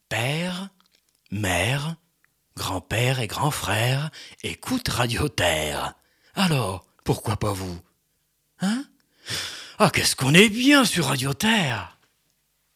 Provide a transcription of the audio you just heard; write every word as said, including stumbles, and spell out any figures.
Père, mère, grand-père et grand-frère écoutent Radio Terre. Alors, pourquoi pas vous? Hein? Ah, qu'est-ce qu'on est bien sur Radio Terre!